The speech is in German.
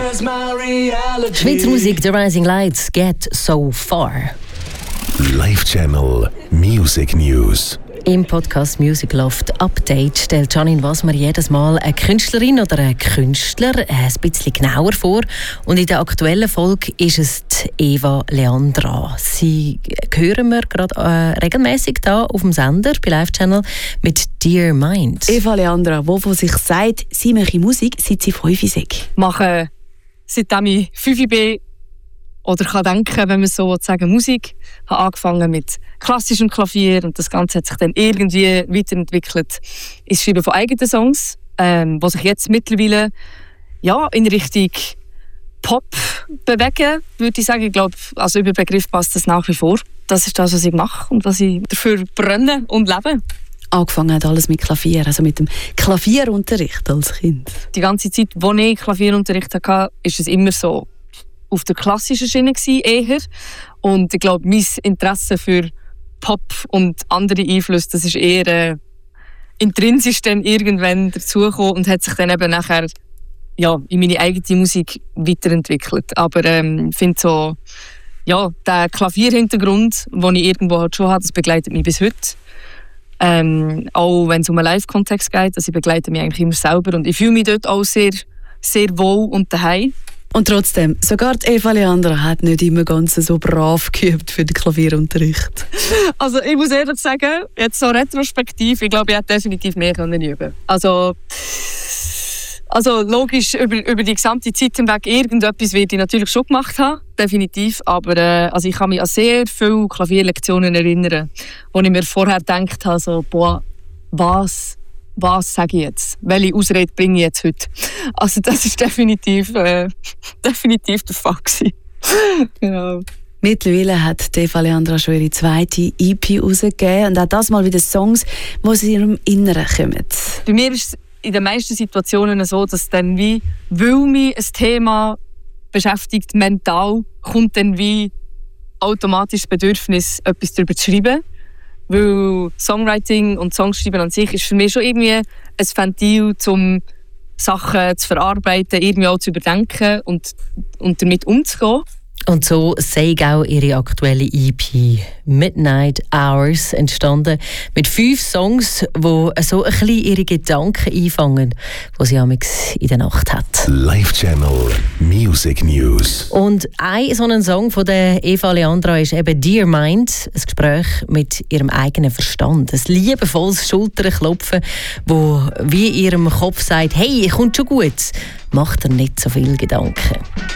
Schweizer Musik, The Rising Lights, Get So Far. Live Channel Music News. Im Podcast Music Loft Update stellt Janine Wasmer jedes Mal eine Künstlerin oder einen Künstler ein bisschen genauer vor. Und in der aktuellen Folge ist es die Eva Leandra. Sie hören wir gerade regelmäßig da auf dem Sender bei Live Channel mit Dear Mind. Eva Leandra, die von sich sagt, sie mache Musik, seit sie 5 ist. Mache seitdem ich 5 bin oder kann denken, wenn man so sagen, Musik. Ich habe angefangen mit klassischem Klavier und das Ganze hat sich dann irgendwie weiterentwickelt ins Schreiben von eigenen Songs, was sich jetzt mittlerweile in Richtung Pop bewegen, würde ich sagen. Ich glaube, als Überbegriff passt das nach wie vor. Das ist das, was ich mache und was ich dafür brenne und lebe. Angefangen hat alles mit Klavier, also mit dem Klavierunterricht als Kind. Die ganze Zeit, als ich Klavierunterricht hatte, war es immer so auf der klassischen Schiene eher. Und ich glaube, mein Interesse für Pop und andere Einflüsse, das ist eher intrinsisch dann irgendwann dazugekommen und hat sich dann eben nachher in meine eigene Musik weiterentwickelt. Aber ich finde so, der Klavierhintergrund, den ich irgendwo halt schon habe, das begleitet mich bis heute. Auch wenn es um einen Live-Kontext geht, also ich begleite mich eigentlich immer selber und ich fühle mich dort auch sehr, sehr wohl und daheim. Und trotzdem, sogar die Eva Leandra hat nicht immer ganz so brav geübt für den Klavierunterricht. Also ich muss ehrlich sagen, jetzt so retrospektiv, ich glaube, ich hätte definitiv mehr üben können. Also logisch, über die gesamte Zeit hinweg irgendetwas werde ich natürlich schon gemacht haben, definitiv. Aber ich kann mich an sehr viele Klavierlektionen erinnern, wo ich mir vorher gedacht habe, so, was sage ich jetzt? Welche Ausrede bringe ich jetzt heute? Also das ist definitiv der Fall gewesen. Genau. Mittlerweile hat Eva Leandra schon ihre zweite EP rausgegeben und auch das mal wieder Songs, die aus ihrem Inneren kommen. Bei mir ist es in den meisten Situationen so, dass dann weil mich ein Thema beschäftigt, mental, kommt dann automatisch das Bedürfnis, etwas darüber zu schreiben. Weil Songwriting und Songschreiben an sich ist für mich schon irgendwie ein Ventil, um Sachen zu verarbeiten, irgendwie auch zu überdenken und damit umzugehen. Und so sei auch ihre aktuelle EP Midnight Hours entstanden. Mit 5 Songs, die so ein bisschen ihre Gedanken einfangen, die sie amigs in der Nacht hat. Live Channel Music News. Und ein so ein Song von der Eva Leandra ist eben Dear Mind, ein Gespräch mit ihrem eigenen Verstand. Ein liebevolles Schulterklopfen, wo wie ihrem Kopf sagt, hey, kommt schon gut, macht dir nicht so viel Gedanken.